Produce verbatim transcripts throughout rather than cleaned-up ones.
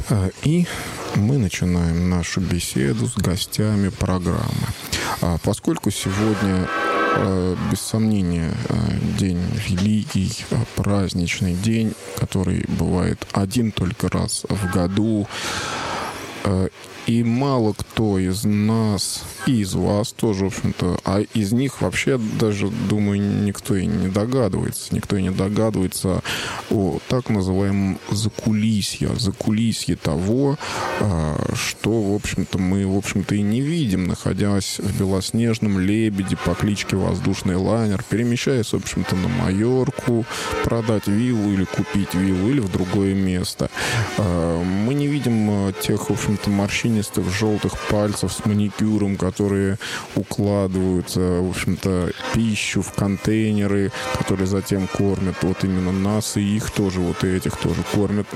И мы начинаем нашу беседу с гостями программы. Поскольку сегодня, без сомнения, день великий, праздничный день, который бывает один только раз в году, и мало кто из нас, и из вас тоже, в общем-то, а из них вообще даже, думаю, никто и не догадывается, никто и не догадывается о так называемом закулисье, закулисье того, что, в общем-то, мы, в общем-то, и не видим, находясь в белоснежном лебеде по кличке Воздушный лайнер, перемещаясь, в общем-то, на Майорку, продать виллу или купить виллу, или в другое место. Мы не видим тех, в общем-то, морщин желтых пальцев с маникюром, которые укладывают, в общем-то, пищу в контейнеры, которые затем кормят вот именно нас, и их тоже, вот и этих тоже кормят.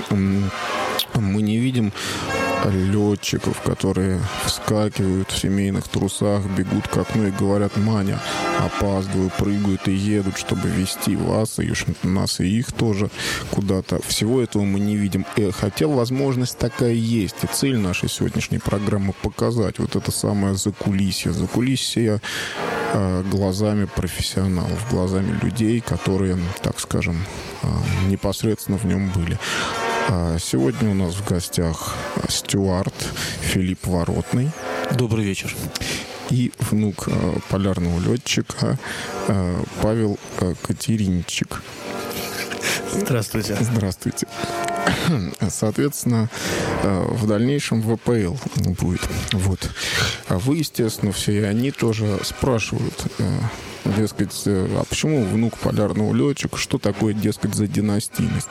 Мы не видим летчиков, которые вскакивают в семейных трусах, бегут к окну и говорят: «Маня, опаздываю», прыгают и едут, чтобы везти вас, и, в общем-то, нас и их тоже куда-то. Всего этого мы не видим. И, хотя возможность такая есть, и цель нашей сегодняшней программы показать вот это самое закулисье. Закулисье э, глазами профессионалов, глазами людей, которые, так скажем, э, непосредственно в нем были. Сегодня у нас в гостях стюард Филипп Воротный. Добрый вечер. И внук э, полярного летчика э, Павел э, Катеринчик. Здравствуйте. Здравствуйте. Соответственно, э, в дальнейшем вэ пэ эл будет. Вот. А вы, естественно, все и они тоже спрашивают, э, дескать, а почему внук полярного летчика, что такое, дескать, за династийность?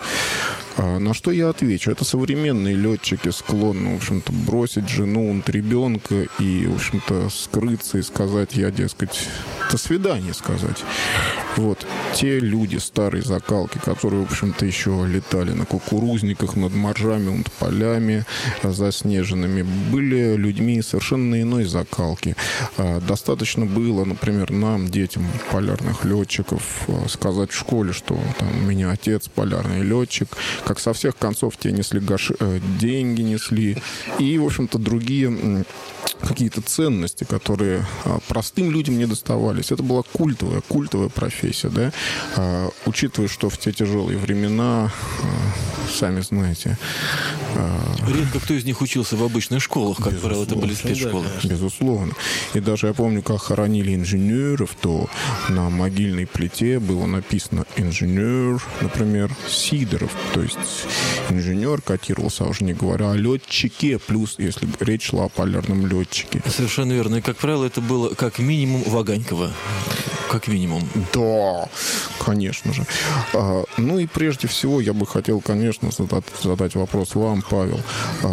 На что я отвечу: это современные летчики склонны, в общем-то, бросить жену, ребенка и, в общем-то, скрыться и сказать: я, дескать, до свидания сказать. Вот. Те люди старой закалки, которые, в общем-то, еще летали на кукурузниках над моржами, над полями заснеженными, были людьми совершенно иной закалки. Достаточно было, например, нам, детям полярных летчиков, сказать в школе, что там, у меня отец полярный летчик, как со всех концов те несли гаш... деньги несли и, в общем-то, другие какие-то ценности, которые простым людям не доставались. Это была культовая, культовая профессия, да, а, учитывая, что в те тяжелые времена, а, сами знаете... А... Редко кто из них учился в обычных школах, как безусловно, правило, это были спецшколы. Да, безусловно. И даже я помню, как хоронили инженеров, то на могильной плите было написано «инженер», например, Сидоров. То есть инженер котировался, а уже не говоря о летчике, плюс, если речь шла о полярном летчике. Совершенно верно. И, как правило, это было как минимум Ваганькова. Как минимум. Да, конечно же. А, ну и прежде всего я бы хотел, конечно, задать, задать вопрос вам, Павел.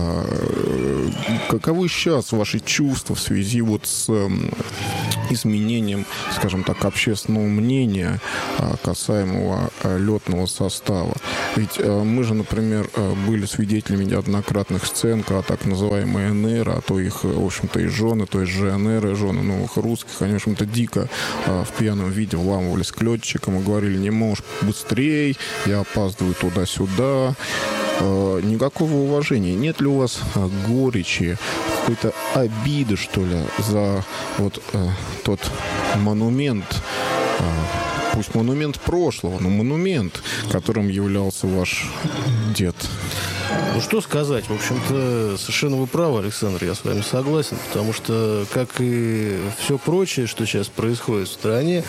А, каковы сейчас ваши чувства в связи вот с изменением, скажем так, общественного мнения касаемого летного состава? Ведь мы же, например, были свидетелями неоднократных сцен, когда так называемые эн эр, а то их, в общем-то, и жены, то есть жэ эн эр, и жены новых русских, они, в общем-то, дико в пьяном виде вламывались к летчикам и говорили: не можешь быстрее, я опаздываю туда-сюда. Никакого уважения. Нет ли у вас горечи, какой-то обиды, что ли, за вот э, тот монумент, э, пусть монумент прошлого, но монумент, которым являлся ваш дед? Ну, что сказать? В общем-то, совершенно вы правы, Александр, я с вами согласен, потому что, как и все прочее, что сейчас происходит в стране,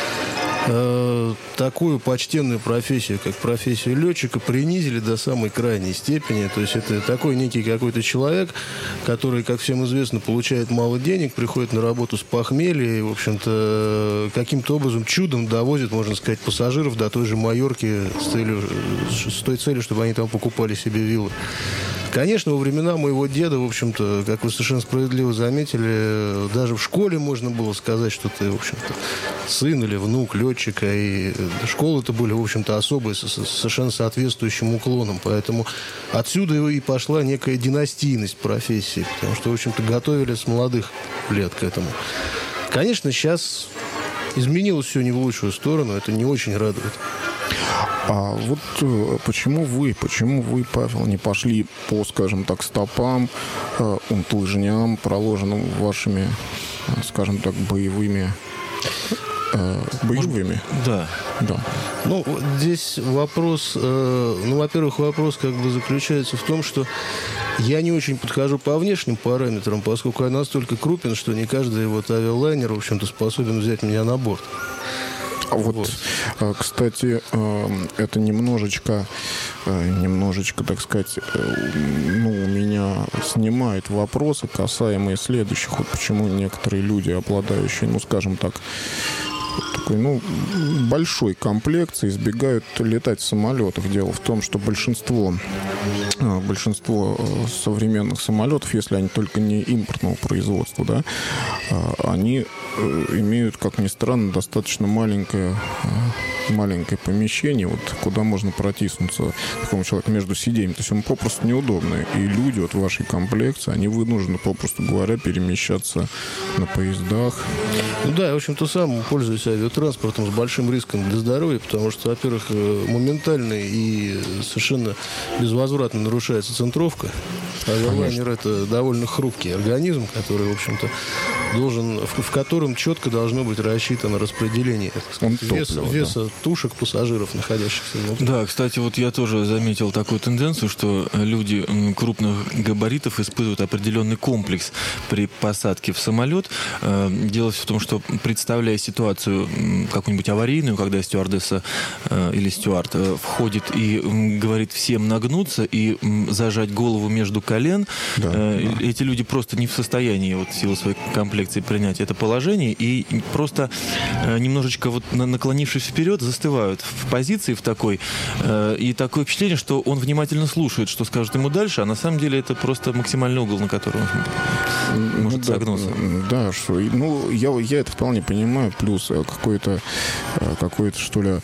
э, такую почтенную профессию, как профессию летчика, принизили до самой крайней степени. То есть это такой некий какой-то человек, который, как всем известно, получает мало денег, приходит на работу с похмелья и, в общем-то, каким-то образом чудом довозит, можно сказать, пассажиров до той же Майорки с, целью, с той целью, чтобы они там покупали себе виллы. Конечно, во времена моего деда, в общем-то, как вы совершенно справедливо заметили, даже в школе можно было сказать, что ты, в общем-то, сын или внук летчика. И школы-то были, в общем-то, особые, с совершенно соответствующим уклоном. Поэтому отсюда и пошла некая династийность профессии, потому что, в общем-то, готовили с молодых лет к этому. Конечно, сейчас изменилось все не в лучшую сторону, это не очень радует. А вот э, почему вы, почему вы, Павел, не пошли по, скажем так, стопам, э, лыжням, проложенным вашими, э, скажем так, боевыми, э, боевыми? Может, да. Да. Ну, вот здесь вопрос, э, ну, во-первых, вопрос как бы заключается в том, что я не очень подхожу по внешним параметрам, поскольку я настолько крупен, что не каждый вот авиалайнер, в общем-то, способен взять меня на борт. Вот, вот, кстати, это немножечко, немножечко, так сказать, ну, у меня снимает вопросы, касаемые следующих. Вот почему некоторые люди, обладающие, ну, скажем так, такой, ну, большой комплекции, избегают летать в самолетах. Дело в том, что большинство, большинство современных самолетов, если они только не импортного производства, да, они имеют, как ни странно, достаточно маленькое, маленькое помещение, вот, куда можно протиснуться такому человеку между сиденьями. То есть ему попросту неудобно. И люди вот в вашей комплекции, они вынуждены, попросту говоря, перемещаться на поездах. Ну да, я, в общем-то, сам пользуюсь авиатранспортом с большим риском для здоровья, потому что, во-первых, моментально и совершенно безвозвратно нарушается центровка. Авиалайнер — это довольно хрупкий организм, который, в общем-то, должен, в, в котором четко должно быть рассчитано распределение, так сказать, вес, топлива, веса да. тушек пассажиров, находящихся внутри. Да, кстати, вот я тоже заметил такую тенденцию, что люди крупных габаритов испытывают определенный комплекс при посадке в самолет. Дело в том, что, представляя ситуацию какую-нибудь аварийную, когда стюардесса или стюард входит и говорит всем нагнуться и зажать голову между колен, да, эти да. люди просто не в состоянии вот, в силу своей комплекции принять это положение и просто немножечко вот наклонившись вперед застывают в позиции в такой, и такое впечатление, что он внимательно слушает, что скажет ему дальше, а на самом деле это просто максимальный угол, на который он может ну, согнуться. Да, да, что, ну, я, я это вполне понимаю, плюс какой-то, какой-то, что ли,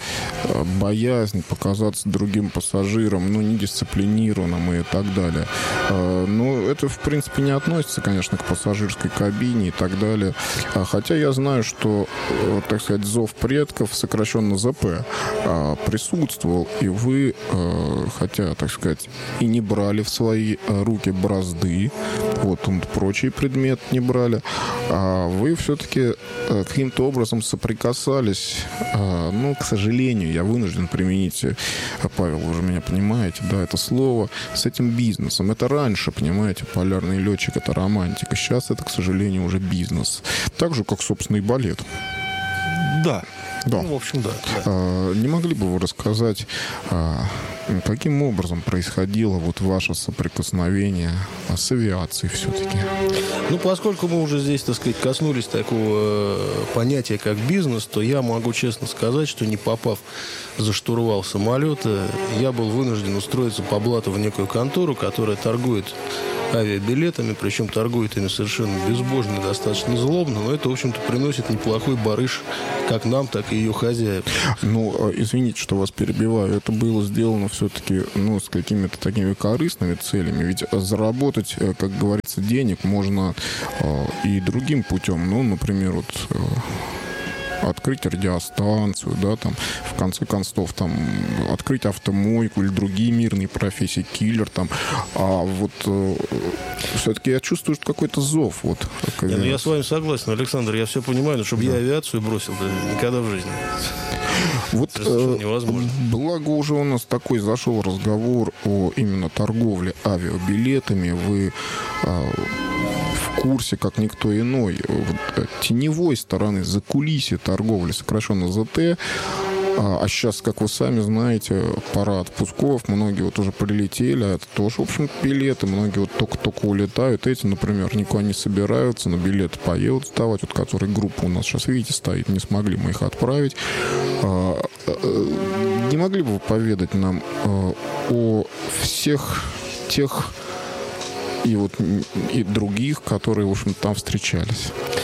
боязнь показаться другим пассажирам, ну, недисциплинированным и так далее. Но это, в принципе, не относится, конечно, к пассажирской кабине и так далее. Хотя я знаю, что, так сказать, зов предков, сокращенно зэ пэ, присутствовал, и вы, хотя, так сказать, и не брали в свои руки бразды, вот, он прочий предмет не брали, а вы все-таки каким-то образом соприкасались, ну, к сожалению, я вынужден применить, Павел, вы же меня понимаете, да, это слово, с этим бизнесом. Это раньше, понимаете, полярный летчик — это романтика. Сейчас это, к сожалению, уже бизнес. Так же, как, собственно, и балет. Да. Да. Ну, в общем, да. А, не могли бы вы рассказать, а, каким образом происходило вот ваше соприкосновение с авиацией все-таки? Ну, поскольку мы уже здесь, так сказать, коснулись такого понятия, как бизнес, то я могу честно сказать, что не попав за штурвал самолета, я был вынужден устроиться по блату в некую контору, которая торгует авиабилетами, причем торгует ими совершенно безбожно, достаточно злобно, но это, в общем-то, приносит неплохой барыш как нам, так и ее хозяев. Ну, извините, что вас перебиваю, это было сделано все-таки, ну, с какими-то такими корыстными целями, ведь заработать, как говорится, денег можно э, и другим путем, ну, например, вот... Э, открыть радиостанцию, да, там, в конце концов, там, открыть автомойку или другие мирные профессии, киллер, там, а вот э, все-таки я чувствую, что какой-то зов, вот. Не, ну, я с вами согласен, Александр, я все понимаю, но чтобы да. я авиацию бросил, да, никогда в жизни. Вот, э, благо уже у нас такой зашел разговор о именно торговле авиабилетами, вы э, в курсе, как никто иной, вот, теневой стороны, закулисья торговли, сокращенно зэ тэ. А, а сейчас, как вы сами знаете, пора отпусков, многие вот уже прилетели, а это тоже, в общем, билеты, многие вот только-только улетают, эти, например, никуда не собираются, на билеты поедут сдавать, вот которые группа у нас сейчас, видите, стоит, не смогли мы их отправить. А, а, не могли бы вы поведать нам а, о всех тех и вот и других, которые, в общем, там встречались?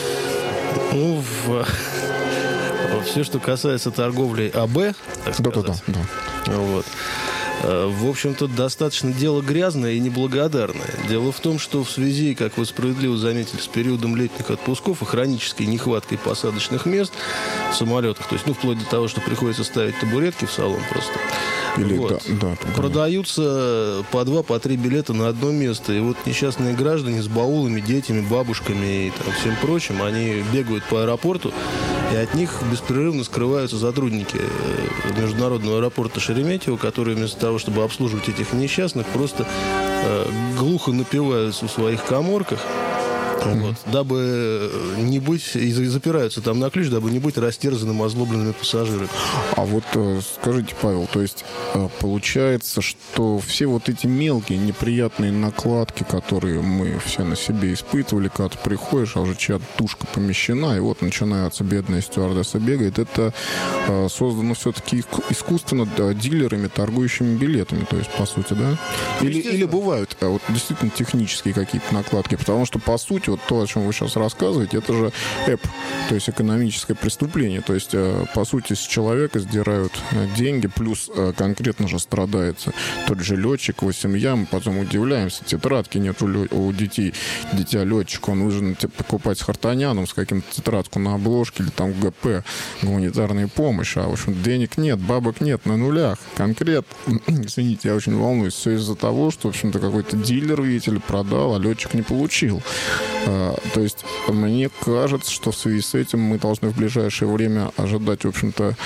Ну, в... все, что касается торговли АБ, так сказать. Да, да, да. Вот. В общем-то, достаточно дело грязное и неблагодарное. Дело в том, что в связи, как вы справедливо заметили, с периодом летних отпусков и хронической нехваткой посадочных мест в самолетах, то есть, ну, вплоть до того, что приходится ставить табуретки в салон просто, Или, вот, да, да, продаются по два, по три билета на одно место. И вот несчастные граждане с баулами, детьми, бабушками и там, всем прочим, они бегают по аэропорту, и от них беспрерывно скрываются сотрудники международного аэропорта Шереметьево, которые вместо того, чтобы обслуживать этих несчастных, просто э, глухо напиваются в своих каморках. Вот, дабы не быть, и запираются там на ключ, дабы не быть растерзанным озлобленными пассажирами. А вот скажите, Павел, то есть получается, что все вот эти мелкие неприятные накладки, которые мы все на себе испытывали, когда ты приходишь, а уже чья-то тушка помещена, и вот начинается бедная стюардесса бегает, это создано все-таки искусственно, да, дилерами, торгующими билетами, то есть, по сути, да? Или, или бывают вот, действительно технические какие-то накладки, потому что, по сути, вот то, о чем вы сейчас рассказываете, это же ЭП, то есть экономическое преступление. То есть, по сути, с человека сдирают деньги, плюс конкретно же страдает тот же летчик, его семья. Мы потом удивляемся, тетрадки нет у, лё... у детей, дитя летчика, он вынужден покупать с Хартаняном, с каким-то тетрадку на обложке или там ГП, гуманитарная помощь. А, в общем, денег нет, бабок нет, на нулях. Конкретно, извините, я очень волнуюсь, все из-за того, что, в общем-то, какой-то дилер, видите ли, продал, а летчик не получил. То есть, мне кажется, что в связи с этим мы должны в ближайшее время ожидать, в общем-то,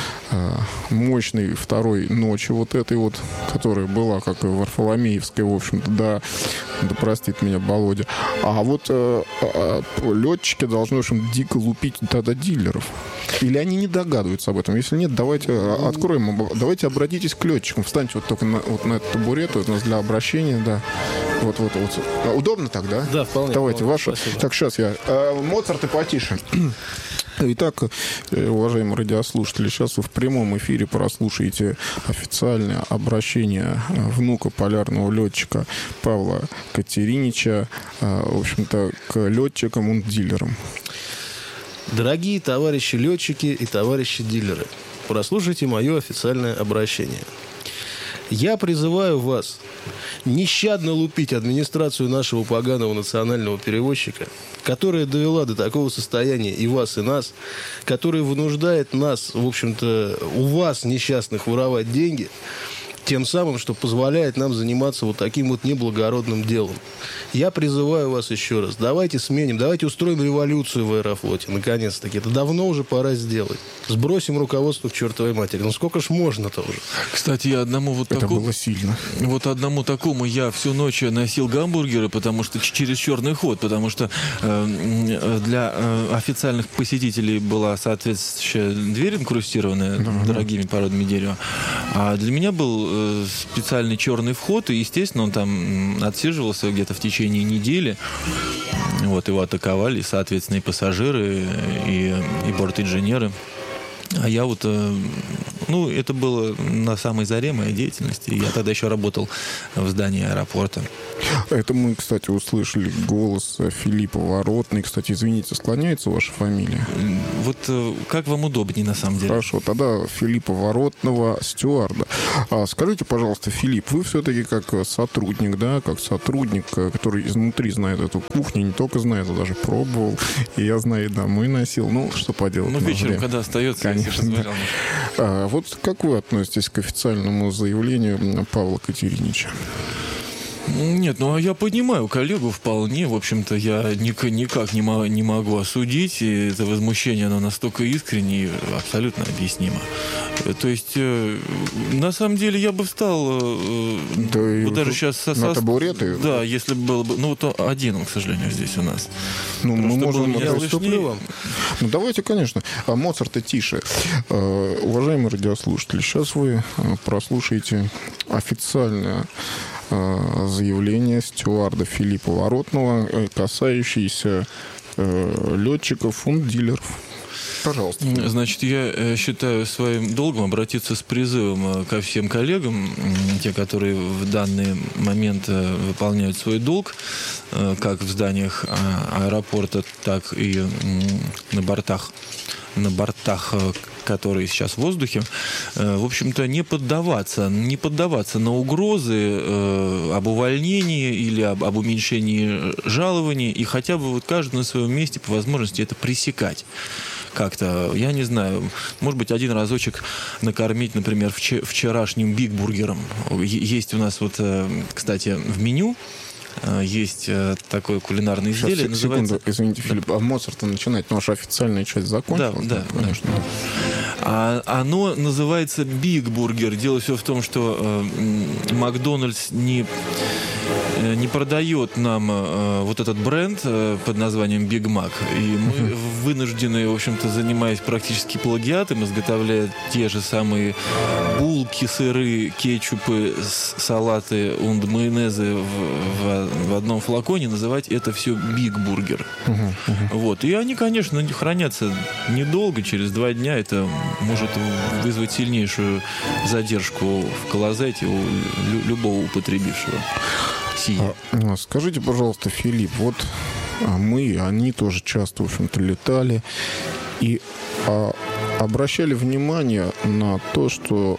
мощной второй ночи вот этой вот, которая была, как и в Варфоломеевской, в общем-то, да, да простит меня Володя. А вот э, э, летчики должны, в общем, дико лупить тогда дилеров. Или они не догадываются об этом? Если нет, давайте откроем, давайте обратитесь к летчикам. Встаньте вот только на, вот на этот табурет, вот у нас для обращения, да. Вот, вот, вот. Удобно так, да? Да, вполне. Давайте, вашу. Спасибо. Так, сейчас я. Э, Моцарт и потише. Итак, уважаемые радиослушатели, сейчас вы в прямом эфире прослушаете официальное обращение внука полярного летчика Павла Катеринича, в общем-то, к летчикам и дилерам. Дорогие товарищи летчики и товарищи дилеры, прослушайте мое официальное обращение. Я призываю вас нещадно лупить администрацию нашего поганого национального перевозчика, которая довела до такого состояния и вас, и нас, которая вынуждает нас, в общем-то, у вас, несчастных, воровать деньги, тем самым, что позволяет нам заниматься вот таким вот неблагородным делом. Я призываю вас еще раз, давайте сменим, давайте устроим революцию в Аэрофлоте, наконец-таки. Это давно уже пора сделать. Сбросим руководство к чертовой матери. Ну сколько ж можно-то уже? Кстати, я одному вот Это такому... было сильно. Вот одному такому я всю ночь носил гамбургеры, потому что через черный ход, потому что э, для э, официальных посетителей была соответствующая дверь инкрустированная uh-huh. дорогими породами дерева, а для меня был э, специальный черный вход, и, естественно, он там отсиживался где-то в течение недели. Вот, его атаковали, соответственно, и пассажиры, и, и бортинженеры. А я вот, ну, это было на самой заре моей деятельности. Я тогда еще работал в здании аэропорта. Это мы, кстати, услышали голос Филиппа Воротный. Кстати, извините, склоняется ваша фамилия? Вот как вам удобнее, на самом деле. Хорошо, тогда Филиппа Воротного, стюарда. А скажите, пожалуйста, Филипп, вы все-таки как сотрудник, да, как сотрудник, который изнутри знает эту кухню, не только знает, а даже пробовал. И я знаю, домой носил. Ну, что поделать. Ну, вечером, время. Когда остается, конечно. Да. А, вот как вы относитесь к официальному заявлению Павла Катеринича? Нет, ну а я понимаю коллегу вполне. В общем-то, я никак, никак не, могу, не могу осудить. И это возмущение, оно настолько искренне и абсолютно объяснимо. То есть, э, на самом деле, я бы встал э, да вот даже сейчас со, на табуреты. Да, если бы был бы... Ну, вот один он, к сожалению, здесь у нас. Ну, мы можем... Я уступлю вам. Ну, давайте, конечно. А Моцарта тише. Э, уважаемые радиослушатели, сейчас вы прослушаете официальное заявление стюарда Филиппа Воротного, касающееся э, летчиков и дилеров. Пожалуйста. Значит, я считаю своим долгом обратиться с призывом ко всем коллегам, те, которые в данный момент выполняют свой долг, как в зданиях аэропорта, так и на бортах, на бортах которые сейчас в воздухе, в общем-то, не поддаваться, не поддаваться на угрозы об увольнении или об, об уменьшении жалований, и хотя бы вот каждый на своем месте по возможности это пресекать. Как-то, я не знаю, может быть, один разочек накормить, например, вчерашним бигбургером. Есть у нас вот, кстати, в меню есть такое кулинарное изделие. Сейчас, называется... секунду, извините, Филипп, а Моцарта начинать, наша официальная часть закончилась? Да, да, конечно. Да. А оно называется бигбургер. Дело все в том, что э, Макдональдс не... не продает нам э, вот этот бренд э, под названием Биг Мак. И мы uh-huh. вынуждены, в общем-то, занимаясь практически плагиатом, изготовляя те же самые булки, сыры, кетчупы, салаты und майонезы в, в, в одном флаконе, называть это все Биг Бургер. Uh-huh. Uh-huh. Вот. И они, конечно, хранятся недолго. Через два дня это может вызвать сильнейшую задержку в клозете у лю- любого употребившего. А, скажите, пожалуйста, Филипп, вот мы, они тоже часто, в общем-то, летали и а, обращали внимание на то, что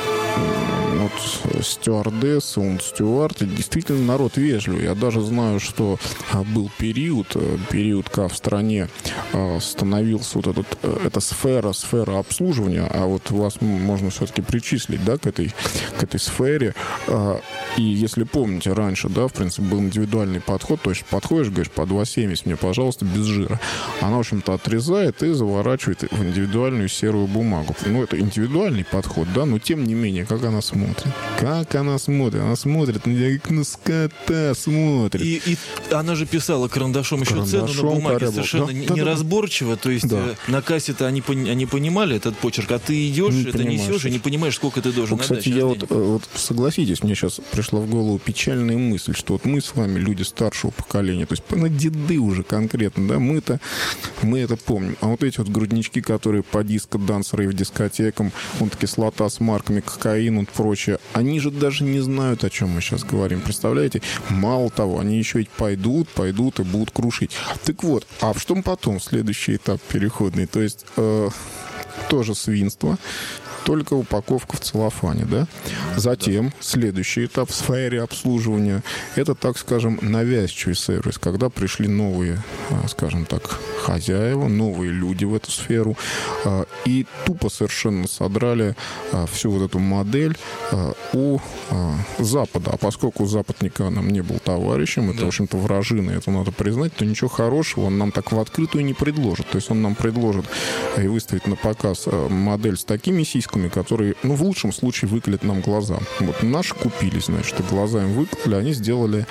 вот стюардессы, он стюарды, действительно народ вежливый. Я даже знаю, что был период, период, когда в стране становился вот этот, эта сфера, сфера обслуживания, а вот вас можно все-таки причислить, да, к этой, к этой сфере. И если помните, раньше, да, в принципе, был индивидуальный подход, то есть подходишь, говоришь, по два семьдесят мне, пожалуйста, без жира. Она, в общем-то, отрезает и заворачивает в индивидуальную серую бумагу. Ну, это индивидуальный подход, да, но тем не менее, как она смотрит? Как она смотрит? Она смотрит на тебя, как на скота смотрит. И, и она же писала карандашом еще карандашом цену на бумаге, совершенно да, неразборчиво. Да, да. То есть да. на кассе-то они, они понимали этот почерк, а ты идешь, не это понимаешь. Несешь и не понимаешь, сколько ты должен ну, кстати, я вот, вот, согласитесь, мне сейчас пришла в голову печальная мысль, что вот мы с вами, люди старшего поколения, то есть на деды уже конкретно, да, мы-то, мы это помним. А вот эти вот груднички, которые по диско-дансеры и в дискотекам, вот кислота с марками, кокаин, вот прочее, они же даже не знают, о чем мы сейчас говорим. Представляете? Мало того, они еще ведь пойдут, пойдут и будут крушить. Так вот, а что потом, следующий этап переходный? То есть э, тоже свинство, только упаковка в целлофане, да? Затем следующий этап в сфере обслуживания — это, так скажем, навязчивый сервис, когда пришли новые, скажем так, хозяева, новые люди в эту сферу и тупо совершенно содрали всю вот эту модель у Запада. А поскольку Запад никогда нам не был товарищем, это, да. в общем-то, вражина, это надо признать, то ничего хорошего он нам так в открытую не предложит. То есть он нам предложит и выставить на показ модель с такими сиськами, которые, ну, в лучшем случае выколят нам глаза. Вот наши купили, значит, и глаза им выкололи, они сделали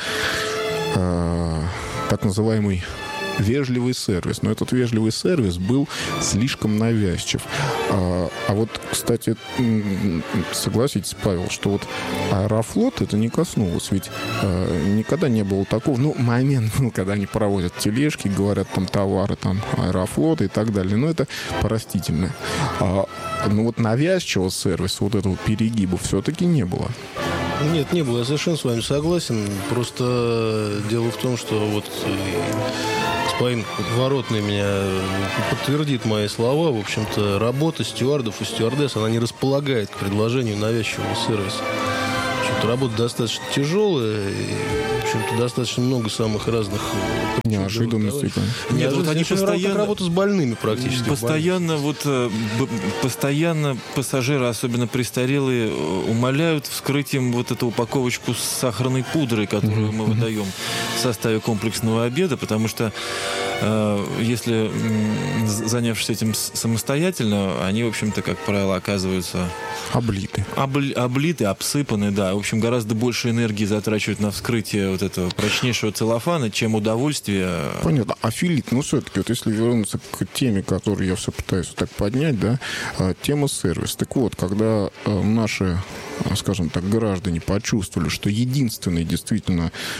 э, так называемый вежливый сервис. Но этот вежливый сервис был слишком навязчив. А, а вот, кстати, согласитесь, Павел, что вот Аэрофлот это не коснулось. Ведь а, никогда не было такого, ну, момент, ну, когда они проводят тележки, говорят там товары, там, Аэрофлота и так далее. Но это простительно. А, ну, вот навязчивого сервиса, вот этого перегиба все-таки не было. Нет, не было. Я совершенно с вами согласен. Просто дело в том, что вот господин Воротный меня подтвердит мои слова. В общем-то, работа стюардов и стюардесс, она не располагает к предложению навязчивого сервиса. В общем-то, работа достаточно тяжелая. И, в общем-то, достаточно много самых разных неожиданностей. Нет, вот они постоянно работу с больными практически. Постоянно вот постоянно пассажиры, особенно престарелые, умоляют вскрыть им вот эту упаковочку с сахарной пудрой, которую мы выдаем в составе комплексного обеда, потому что если занявшись этим самостоятельно, они, в общем-то, как правило, оказываются облиты. Обли, облиты, обсыпаны, да. В общем, гораздо больше энергии затрачивают на вскрытие вот этого прочнейшего целлофана, чем удовольствие. Понятно. А, Филипп, ну все-таки, вот если вернуться к теме, которую я все пытаюсь вот так поднять, да, тема сервис. Так вот, когда наши, скажем так, граждане почувствовали, что единственный действительно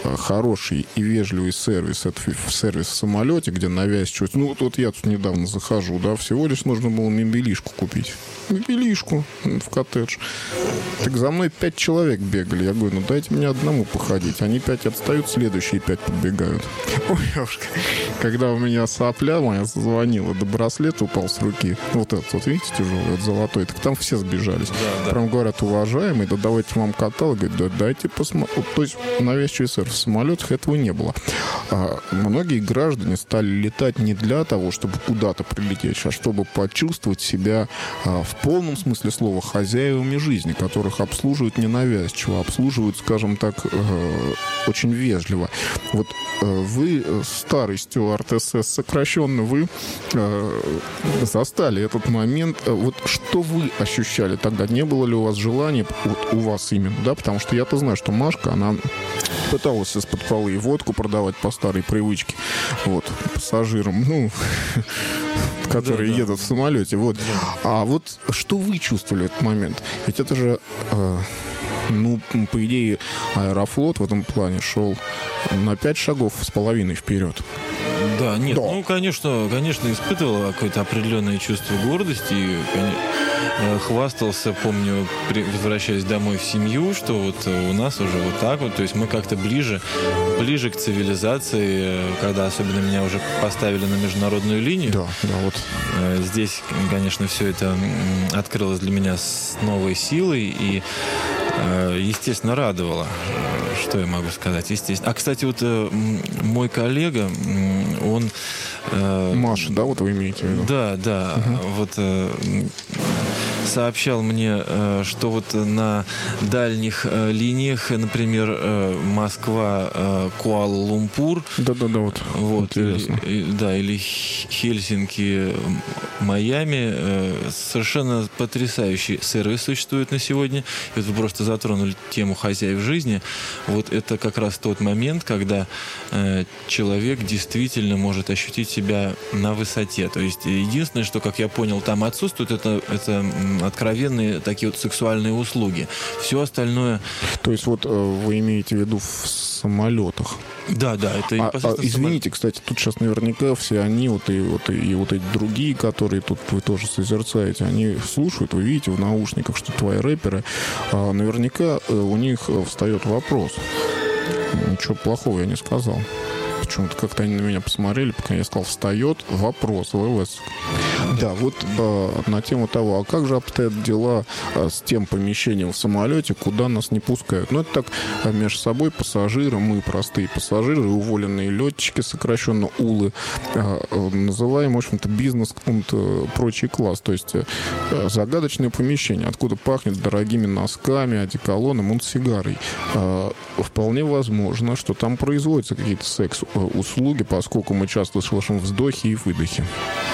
хороший и вежливый сервис, это сервис в самолете, где навязчивость. Ну, вот, вот я тут недавно захожу, да, всего лишь нужно было мебелишку купить. Мебелишку в коттедж. Так за мной пять человек бегали. Я говорю, ну дайте мне одному походить. Они пять отстают, следующие пять подбегают. Ой, девушка, когда у меня сопля моя зазвонила, да браслет упал с руки. Вот этот вот, видите, тяжелый, вот золотой. Так там все сбежались. Да, да. Прям говорят, уважаемый, да давайте вам каталог. Говорит, да дайте посмотреть. То есть навязчивый сервис в самолетах этого не было. А многие граждане стали летать не для того, чтобы куда-то прилететь, а чтобы почувствовать себя а, в полном смысле слова хозяевами жизни, которых обслуживают ненавязчиво, обслуживают, скажем так, э, очень вежливо. Вот э, вы, старый стюард СС, сокращенно, вы э, застали этот момент. Вот что вы ощущали тогда? Не было ли у вас желания, вот у вас именно, да? Потому что я-то знаю, что Машка, она пыталась из-под полы и водку продавать по старой привычке. Вот, пассажирам, ну, которые да, едут да. в самолете. Вот. Да. А вот что вы чувствовали в этот момент? Ведь это же, э, ну, по идее, Аэрофлот в этом плане шел на пять шагов с половиной вперед. Да, нет, да. ну, конечно, конечно, испытывал какое-то определенное чувство гордости. И, конечно, хвастался, помню, при, возвращаясь домой в семью, что вот у нас уже вот так вот, то есть мы как-то ближе, ближе к цивилизации, когда особенно меня уже поставили на международную линию. Да, да, вот. Здесь, конечно, все это открылось для меня с новой силой и, естественно, радовало. Что я могу сказать? Естественно. А, кстати, вот мой коллега, он... Маша, да, вот вы имеете в виду? Да, да. Угу. Вот сообщал мне, что вот на дальних линиях, например, Москва, Куала-Лумпур. Да-да-да, вот. Вот интересно. Или, да, или Хельсинки, Майами. Совершенно потрясающий сервис существует на сегодня. И вот вы просто затронули тему хозяев жизни. Вот это как раз тот момент, когда человек действительно может ощутить себя на высоте. То есть единственное, что, как я понял, там отсутствует, это, это откровенные такие вот сексуальные услуги. Все остальное... То есть вот вы имеете в виду в самолетах? Да, да, это а, а, извините, кстати, тут сейчас наверняка все они, вот и, вот и, и вот эти другие, которые тут вы тоже созерцаете, они слушают, вы видите в наушниках, что твои рэперы, а, наверняка у них встает вопрос. Ничего плохого я не сказал. Почему-то как-то они на меня посмотрели, пока я сказал, встает вопрос, ВВС. Да, вот э, на тему того, а как же обстоят дела э, с тем помещением в самолете, куда нас не пускают? Ну, это так э, между собой пассажиры, мы простые пассажиры, уволенные летчики, сокращенно УЛы, э, э, называем, в общем-то, бизнес, какой-то прочий класс. То есть э, загадочное помещение, откуда пахнет дорогими носками, одеколоном, унт-сигарой. Э, вполне возможно, что там производятся какие-то секс-услуги, поскольку мы часто слышим вздохи и выдохи.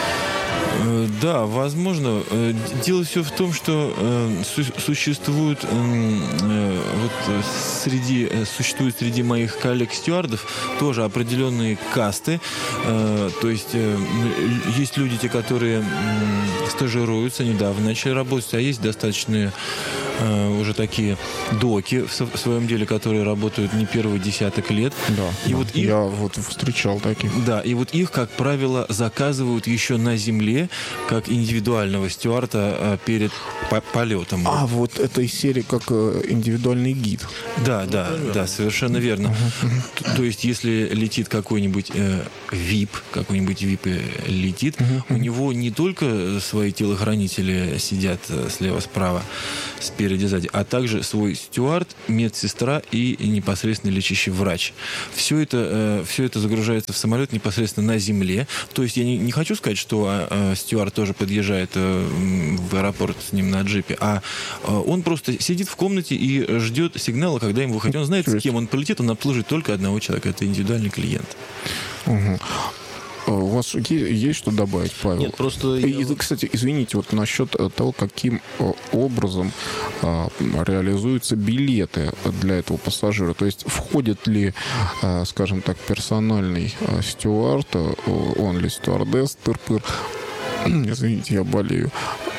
Да, возможно. Дело все в том, что э, су- существует э, вот среди существует среди моих коллег-стюардов тоже определенные касты. Э, то есть э, есть люди, те, которые э, стажируются, недавно начали работать, а есть достаточные э, уже такие доки в, в своем деле, которые работают не первый десяток лет. Да. И да. вот их, я вот встречал таких. Да, и вот их, как правило, заказывают еще на земле, как индивидуального стюарда перед по- полетом. А, вот это из серии как индивидуальный гид. Да, ну, да, наверное. Да, совершенно верно. Uh-huh. То, то есть, если летит какой-нибудь э, ви ай пи, какой-нибудь ви ай пи летит, uh-huh. у него не только свои телохранители сидят слева-справа, спереди, сзади, а также свой стюард, медсестра и непосредственно лечащий врач. Все это, э, все это загружается в самолет непосредственно на земле. То есть, я не, не хочу сказать, что э, стюард тоже подъезжает э, в аэропорт с ним на джипе, а э, он просто сидит в комнате и ждет сигнала, когда ему выходит. Он знает, с кем он полетит, он обслуживает только одного человека. Это индивидуальный клиент. Угу. У вас есть что добавить, Павел? Нет, просто... И, кстати, извините, вот насчет того, каким образом а, реализуются билеты для этого пассажира. То есть входит ли, а, скажем так, персональный а, стюард, он ли стюардесс, тыр-пыр, извините, я болею,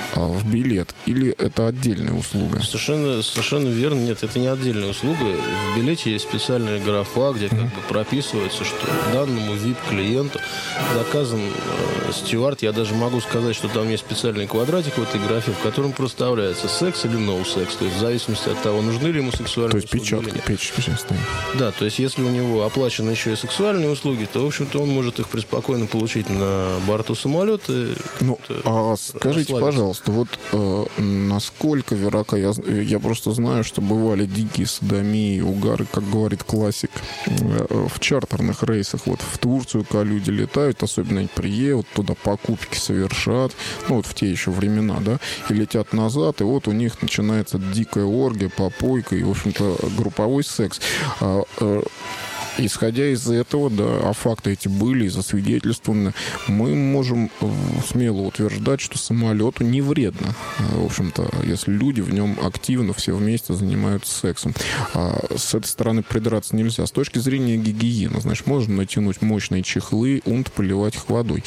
в билет? Или это отдельная услуга? Совершенно, совершенно верно. Нет, это не отдельная услуга. В билете есть специальная графа, где как бы прописывается, что данному ви ай пи-клиенту заказан э, стюард. Я даже могу сказать, что там есть специальный квадратик в этой графе, в котором проставляется секс или no секс. То есть в зависимости от того, нужны ли ему сексуальные то есть услуги печатка, или нет. печатка стоит. Да, то есть если у него оплачены еще и сексуальные услуги, то, в общем-то, он может их преспокойно получить на борту самолета. Ну, а скажите, пожалуйста, вот э, насколько велика, я, я просто знаю, что бывали дикие содомии, угары, как говорит классик, э, в чартерных рейсах. Вот в Турцию, когда люди летают, особенно они приедут, туда покупки совершат, ну вот в те еще времена, да, и летят назад, и вот у них начинается дикая оргия, попойка и, в общем-то, групповой секс. А, э, Исходя из этого, да, а факты эти были и засвидетельствованы, мы можем смело утверждать, что самолету не вредно, в общем-то, если люди в нем активно все вместе занимаются сексом. А с этой стороны придраться нельзя. С точки зрения гигиены, значит, можно натянуть мощные чехлы, унт поливать их водой.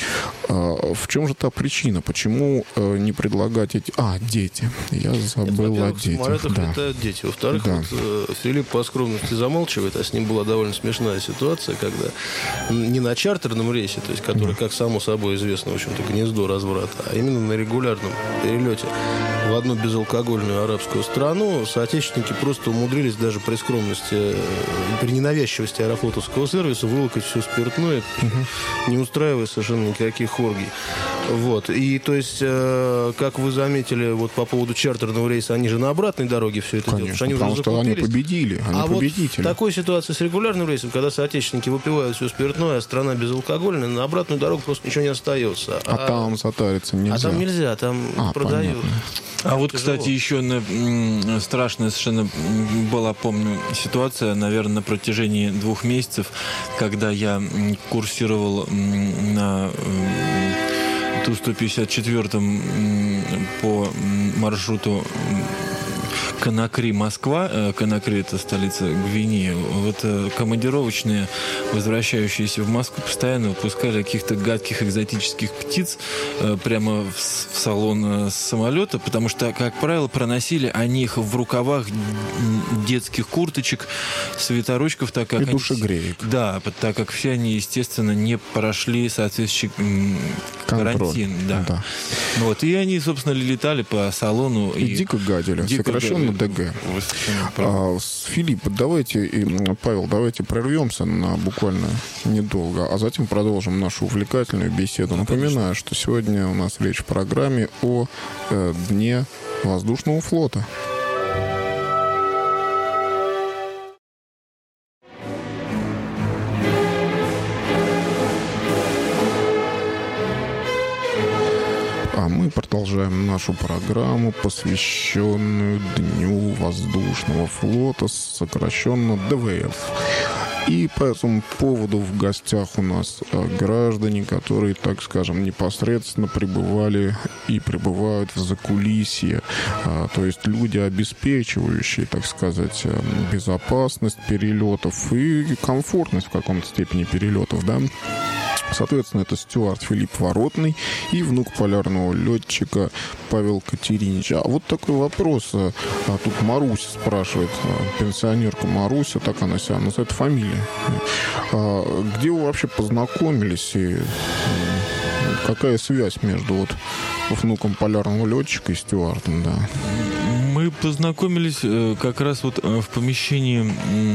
А в чем же та причина? Почему не предлагать эти... А, дети. Я забыл Нет, о детях. В самолетах да. летают дети. Во-вторых, да. вот, Филипп по скромности замалчивает, а с ним была довольно смешная ситуация, когда не на чартерном рейсе, то есть который, как само собой известно, в общем-то, гнездо разврата, а именно на регулярном перелете в одну безалкогольную арабскую страну соотечественники просто умудрились даже при скромности, при ненавязчивости аэрофлотовского сервиса вылокать все спиртное, угу. не устраивая совершенно никаких оргий. Вот. И, то есть, э, как вы заметили, вот по поводу чартерного рейса, они же на обратной дороге все это Конечно, делают, потому что они потому уже что они победили, они а победители. Вот в такой ситуации с регулярным рейсом, когда соотечественники выпивают все спиртное, а страна безалкогольная, на обратную дорогу просто ничего не остается. А, а там затариться нельзя. А там нельзя, там а, продают. Понятно. А вот, тяжело. Кстати, еще на, страшная совершенно была, помню, ситуация, наверное, на протяжении двух месяцев, когда я курсировал на Ту сто пятьдесят четыре по маршруту Конакри-Москва. Конакри — это столица Гвинеи. Вот командировочные, возвращающиеся в Москву, постоянно выпускали каких-то гадких экзотических птиц прямо в салон самолета, потому что, как правило, проносили они их в рукавах детских курточек, свитерочков, так как и душегреек. Они, да, так как все они, естественно, не прошли соответствующий карантин. Да. Да. Вот. И они, собственно, летали по салону. И, и дико гадили. Дико сокращенно ДГ. А, Филипп, давайте, и, Павел, давайте прервемся на буквально недолго, а затем продолжим нашу увлекательную беседу. Напоминаю, что сегодня у нас речь в программе о э, Дне воздушного флота. Мы продолжаем нашу программу, посвященную Дню воздушного флота, сокращенно дэ вэ эф. И по этому поводу в гостях у нас граждане, которые, так скажем, непосредственно пребывали и пребывают в закулисье. То есть люди, обеспечивающие, так сказать, безопасность перелетов и комфортность в каком-то степени перелетов, да. Соответственно, это стюард Филипп Воротный и внук полярного летчика Павел Катеринич. А вот такой вопрос. А тут Маруся спрашивает, пенсионерка Маруся, так она себя называет, фамилия. А где вы вообще познакомились и какая связь между вот внуком полярного летчика и стюардом, да? Мы познакомились как раз вот в помещении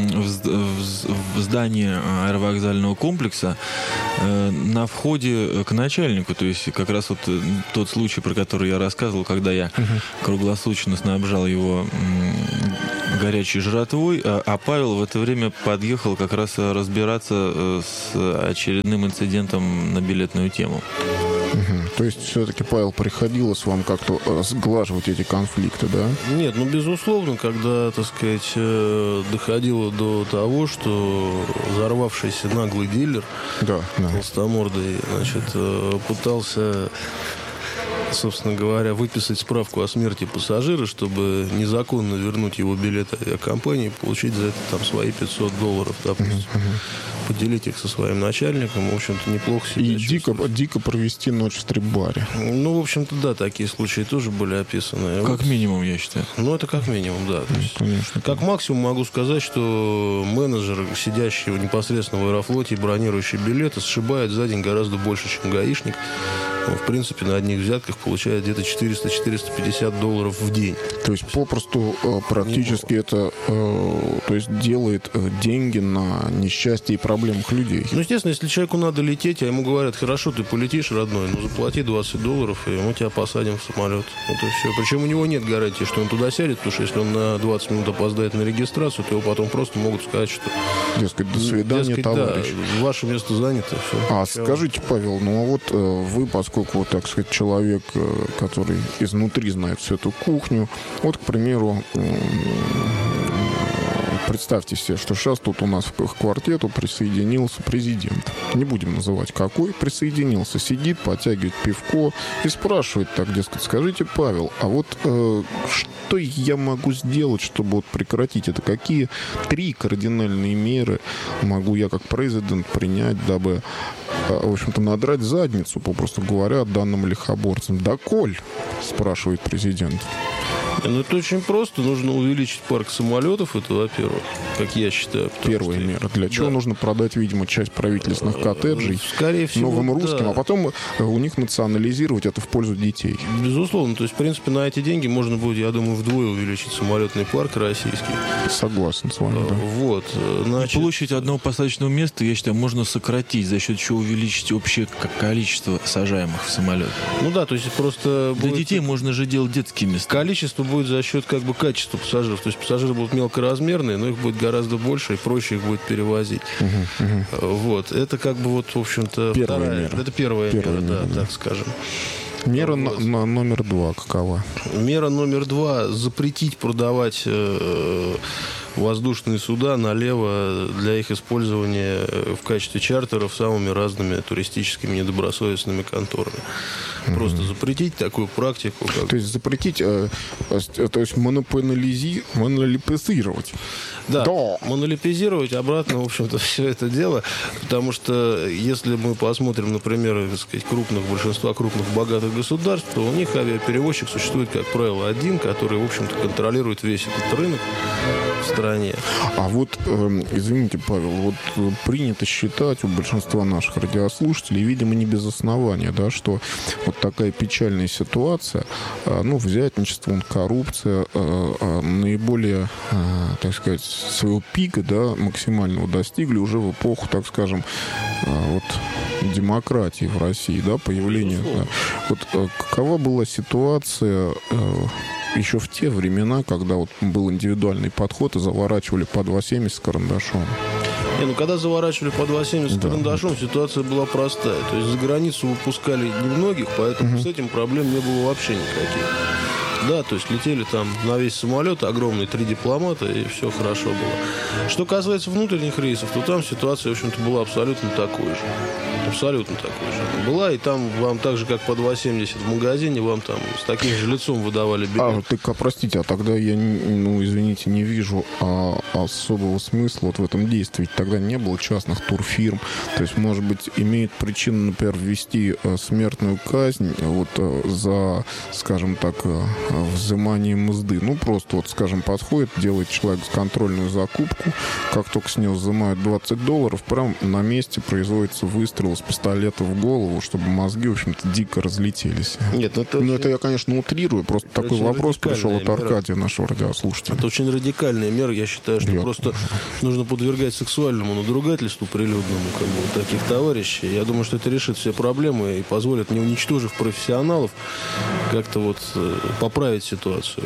в здании аэровокзального комплекса на входе к начальнику. То есть как раз вот тот случай, про который я рассказывал, когда я uh-huh. круглосуточно снабжал его горячей жратвой, а Павел в это время подъехал как раз разбираться с очередным инцидентом на билетную тему. Угу. То есть все-таки, Павел, приходилось вам как-то сглаживать эти конфликты, да? Нет, ну, безусловно, когда, так сказать, доходило до того, что взорвавшийся наглый дилер, да, да. толстомордый, значит, пытался собственно говоря, выписать справку о смерти пассажира, чтобы незаконно вернуть его билет авиакомпании, получить за это там свои пятьсот долларов, допустим. Uh-huh. Поделить их со своим начальником, в общем-то, неплохо себя И дико, дико провести ночь в стрип-баре. Ну, в общем-то, да, такие случаи тоже были описаны. Как вот. минимум, я считаю. Ну, это как минимум, да. То есть, конечно. Как максимум могу сказать, что менеджер, сидящий непосредственно в Аэрофлоте и бронирующий билеты, сшибает за день гораздо больше, чем гаишник. Он, в принципе, на одних взятках получает где-то четыреста-четыреста пятьдесят долларов в день. То есть попросту практически не это э, то есть делает деньги на несчастье и проблемах людей. Ну, естественно, если человеку надо лететь, а ему говорят: хорошо, ты полетишь, родной, ну заплати двадцать долларов, и мы тебя посадим в самолет. Вот и все. Причем у него нет гарантии, что он туда сядет, потому что если он на двадцать минут опоздает на регистрацию, то его потом просто могут сказать, что... Дескать, до свидания, дескать, товарищ. Да, ваше место занято. Все. А все. Скажите, Павел, ну а вот вы, поскольку, вот, так сказать, человек, который изнутри знает всю эту кухню, вот, к примеру, представьте себе, что сейчас тут у нас к квартету присоединился президент. Не будем называть какой. Присоединился, сидит, потягивает пивко и спрашивает так, дескать, скажите, Павел, а вот э, что я могу сделать, чтобы вот прекратить это? Какие три кардинальные меры могу я как президент принять, дабы, э, в общем-то, надрать задницу, попросту говоря, данным лихоборцам? Да коль, спрашивает президент. Ну, это очень просто. Нужно увеличить парк самолетов, это, во-первых, как я считаю. Первая что... мера. Для чего да. нужно продать, видимо, часть правительственных коттеджей Скорее всего, новым русским, да. а потом у них национализировать это в пользу детей. Безусловно. То есть, в принципе, на эти деньги можно будет, я думаю, вдвое увеличить самолетный парк российский. Согласен с вами, да. Вот. Значит... Площадь одного посадочного места, я считаю, можно сократить, за счет чего увеличить общее количество сажаемых в самолет. Ну да, то есть просто... Для будет... детей можно же делать детские места. Количество будет за счет как бы качества пассажиров. То есть пассажиры будут мелкоразмерные, но их будет гораздо больше, и проще их будет перевозить. Угу, угу. Вот. Это как бы вот, в общем-то, первая вторая... мера. Это первая, первая мера, мера, да, да, так скажем. Мера вот. на, на номер два какова? Мера номер два — запретить продавать э, воздушные суда налево для их использования в качестве чартеров самыми разными туристическими недобросовестными конторами. Mm-hmm. Просто запретить такую практику. Как... То есть запретить, э, э, то есть монополизи... монополизировать. Да, да, монополизировать обратно, в общем-то, все это дело. Потому что если мы посмотрим, например, так сказать, крупных, большинства крупных богатых государств, то у них авиаперевозчик существует, как правило, один, который, в общем-то, контролирует весь этот рынок в стране. А вот, э, извините, Павел, вот принято считать у большинства наших радиослушателей, видимо, не без основания, да, что вот такая печальная ситуация, э, ну, взятничество, коррупция, э, э, наиболее, э, так сказать, своего пика, да, максимального достигли уже в эпоху, так скажем, э, вот демократии в России, да, появления. Да. Вот э, какова была ситуация э, еще в те времена, когда вот был индивидуальный подход и заворачивали по два семьдесят карандашом? Не, ну когда заворачивали по два семьдесят да. карандашом, ситуация была простая. То есть за границу выпускали немногих, поэтому угу. с этим проблем не было вообще никаких. Да, то есть летели там на весь самолет огромные три дипломата, и все хорошо было. Что касается внутренних рейсов, то там ситуация, в общем-то, была абсолютно такой же. Абсолютно такой же. Была, и там вам так же, как по два семьдесят в магазине, вам там с таким же лицом выдавали билет. А, так, простите, а тогда я, ну, извините, не вижу а, особого смысла вот в этом действии. Ведь тогда не было частных турфирм. То есть, может быть, имеет причину, например, ввести а, смертную казнь вот а, за, скажем так, а, взимание мзды. Ну, просто вот, скажем, подходит, делает человек контрольную закупку, как только с него взимают двадцать долларов, прям на месте производится выстрел с пистолета в голову, чтобы мозги, в общем-то, дико разлетелись. Нет, ну это, ну, очень... это я, конечно, утрирую, просто это такой вопрос пришел от Аркадия, мера. Нашего радиослушателя. Это очень радикальная мера, я считаю, что я... просто нужно подвергать сексуальному надругательству прилюдному, как бы, вот таких товарищей. Я думаю, что это решит все проблемы и позволит, не уничтожив профессионалов, как-то вот поправить ситуацию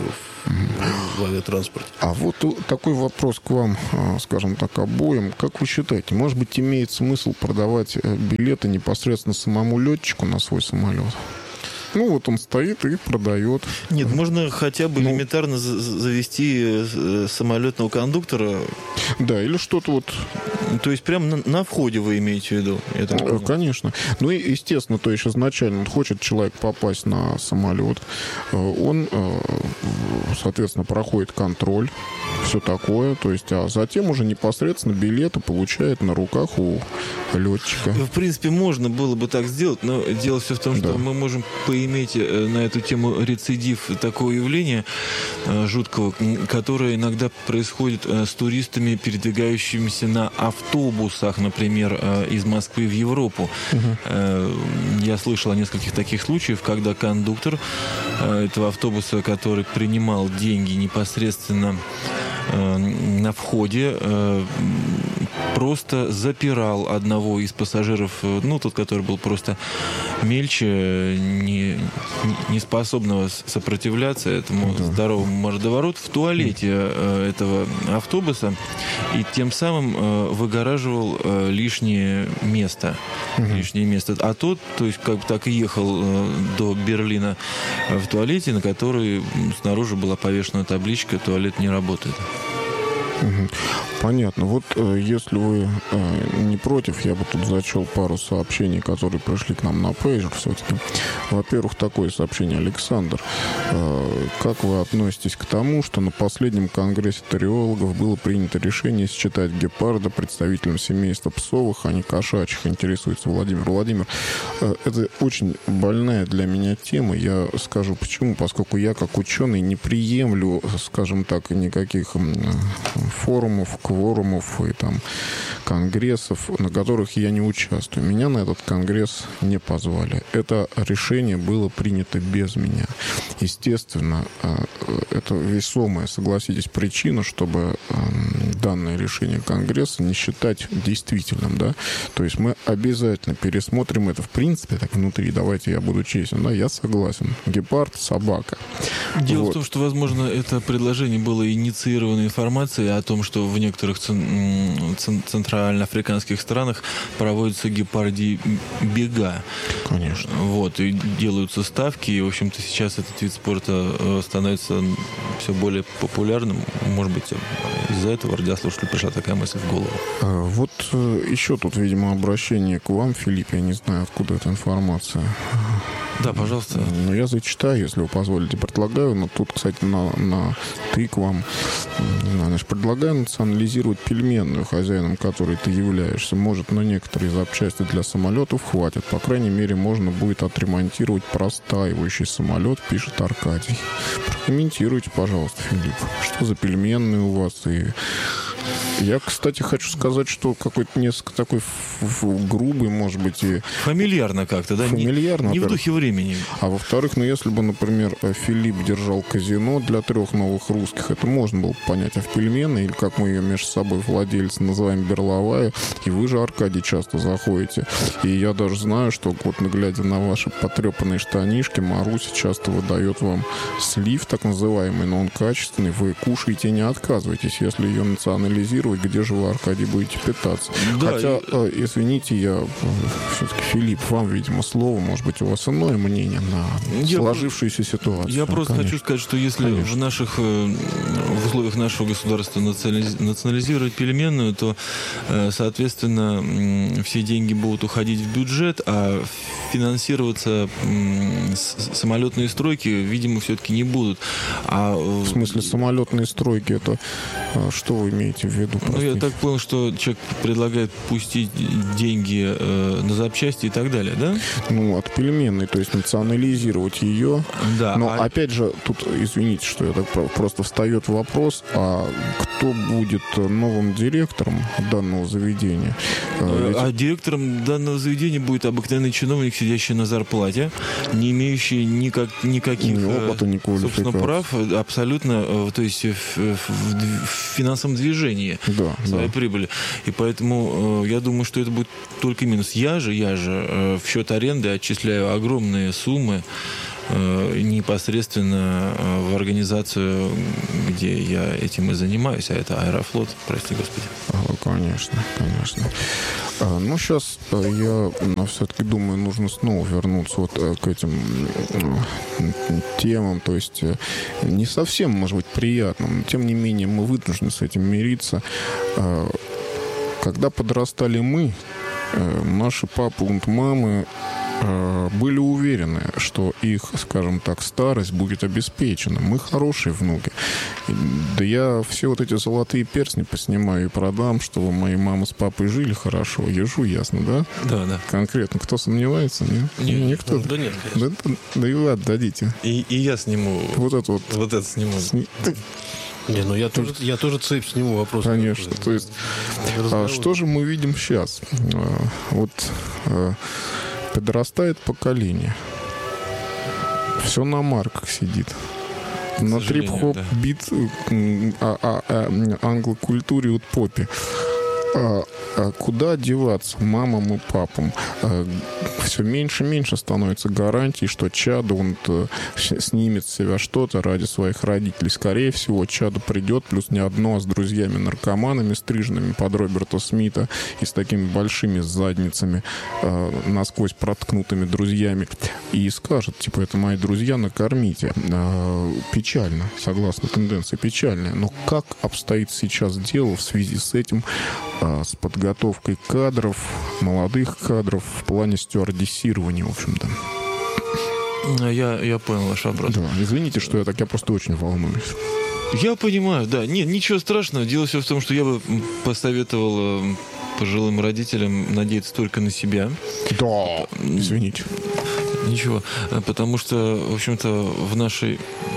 в, в авиатранспорте. А вот такой вопрос к вам, скажем так, обоим. Как вы считаете, может быть, имеет смысл продавать билеты непосредственно самому летчику на свой самолет? Ну, вот он стоит и продает. Нет, можно хотя бы ну, элементарно завести самолетного кондуктора. Да, или что-то вот То есть прямо на, на входе вы имеете в виду? Это Конечно. Ну и, естественно, то есть изначально хочет человек попасть на самолет, он, соответственно, проходит контроль, все такое, то есть, а затем уже непосредственно билеты получает на руках у летчика. В принципе, можно было бы так сделать, но дело все в том, что да. мы можем поиметь на эту тему рецидив такого явления жуткого, которое иногда происходит с туристами, передвигающимися на автобусах, например, из Москвы в Европу. Угу. Я слышал о нескольких таких случаев, когда кондуктор этого автобуса, который принимал деньги непосредственно на входе, просто запирал одного из пассажиров, ну, тот, который был просто мельче, не, не способного сопротивляться этому да. здоровому мордовороту, в туалете э, этого автобуса, и тем самым э, выгораживал э, лишнее место. Угу. Лишнее место. А тот, то есть, как бы так и ехал э, до Берлина в туалете, на который снаружи была повешена табличка «Туалет не работает». Понятно. Вот э, если вы э, не против, я бы тут зачел пару сообщений, которые пришли к нам на пейджер все-таки. Во-первых, такое сообщение. Александр, э, как вы относитесь к тому, что на последнем конгрессе тариологов было принято решение считать гепарда представителем семейства псовых, а не кошачьих? Интересуется Владимир. Владимир, э, это очень больная для меня тема. Я скажу почему. Поскольку я, как ученый, не приемлю, скажем так, никаких э, форумов, кворумов и там конгрессов, на которых я не участвую. Меня на этот конгресс не позвали. Это решение было принято без меня. Естественно, это весомая, согласитесь, причина, чтобы данное решение конгресса не считать действительным, да. То есть мы обязательно пересмотрим это. В принципе, так внутри, давайте я буду честен, да, я согласен. Гепард — собака. Дело вот. в том, что, возможно, это предложение было инициировано информацией о том, что в некоторых центральноафриканских странах проводятся гепарди бега. Конечно. Вот, и делаются ставки, и, в общем-то, сейчас этот вид спорта становится все более популярным. Может быть, из-за этого радиослушателю пришла такая мысль в голову. А, вот еще тут, видимо, обращение к вам, Филипп. Я не знаю, откуда эта информация. Да, пожалуйста. Ну, я зачитаю, если вы позволите. Предлагаю, но тут, кстати, на, на ты к вам, не знаю, значит, предлагаю национализировать пельменную, хозяином которой ты являешься. Может, на некоторые запчасти для самолетов хватит. По крайней мере, можно будет отремонтировать простаивающий самолет, пишет Аркадий. Прокомментируйте, пожалуйста, Филипп. Что за пельменные у вас? И я, кстати, хочу сказать, что какой-то несколько такой ф- ф- грубый, может быть, и... Фамильярно как-то, да? Фамильярно. Не, не в духе времени. А во-вторых, ну, если бы, например, Филипп держал казино для трех новых русских, это можно было бы понять. А в пельменной, или как мы ее между собой владельцы называем, берловая, и вы же, Аркадий, часто заходите. И я даже знаю, что, вот, глядя на ваши потрепанные штанишки, Маруся часто выдает вам слив, так называемый, но он качественный. Вы кушаете и не отказываетесь. Если ее национализировать, где же вы, Аркадий, будете питаться? Да, Хотя, и... э, извините, я все-таки, Филипп, вам, видимо, слово, может быть, у вас иное мнение на я сложившуюся ситуацию. Я просто конечно. хочу сказать, что если конечно. в наших в условиях нашего государства национализировать пельменную, то, соответственно, все деньги будут уходить в бюджет, а финансироваться самолетные стройки, видимо, все-таки не будут. А... В смысле, самолетные стройки, это что вы имеете в виду? Ну, я так понял, что человек предлагает пустить деньги э, на запчасти и так далее, да? Ну, от пельменной, то есть национализировать ее. Да. Но, а... опять же, тут, извините, что я так просто встает вопрос, а кто будет новым директором данного заведения? Ведь... А директором данного заведения будет обыкновенный чиновник, сидящий на зарплате, не имеющий никак, никаких ни опыта, ни собственно, прав, абсолютно, то есть в, в, в финансовом движении да, своей да. прибыли. И поэтому э, я думаю, что это будет только минус. Я же, я же э, в счет аренды отчисляю огромные суммы э, непосредственно э, в организацию, где я этим и занимаюсь, а это Аэрофлот, прости господи. Конечно, конечно. А, ну, сейчас я ну, все-таки думаю, нужно снова вернуться вот к этим темам, то есть не совсем, может быть, приятным, но тем не менее мы вынуждены с этим мириться. когда подрастали мы, наши папы и мамы были уверены, что их, скажем так, старость будет обеспечена. Мы хорошие внуки. Да я все вот эти золотые перстни поснимаю и продам, чтобы мои мама с папой жили хорошо. Ежу ясно, да? Да, да. Конкретно. Кто сомневается? Нет? Нет. Никто? Да нет, да, да, да и вы отдадите. И, и я сниму. Вот это вот. Вот это сниму. Сни... Не, ну я тоже, я тоже цепь сниму, вопрос. Конечно. Такой. То есть, а, что же мы видим сейчас? А, вот а, подрастает поколение. Все на марках сидит. На трип-хоп, да. Бит, а, а, а, англокультуре, вот попе. А, а куда деваться мамам и папам? А, все меньше и меньше становится гарантий, что чадо он снимет с себя что-то ради своих родителей. Скорее всего, чадо придет, плюс не одно, а с друзьями-наркоманами, стриженными под Роберта Смита и с такими большими задницами, а, насквозь проткнутыми друзьями, и скажет, типа, это мои друзья, накормите. А, печально, согласно тенденции, печально. Но как обстоит сейчас дело в связи с этим, с подготовкой кадров, молодых кадров в плане стюардессирования, в общем-то? Я, я понял ваш вопрос. Да, извините, что я так, я просто очень волнуюсь. Я понимаю, да. Нет, ничего страшного. Дело все в том, что я бы посоветовал пожилым родителям надеяться только на себя. Да, извините. Ничего, потому что, в общем-то, в нашей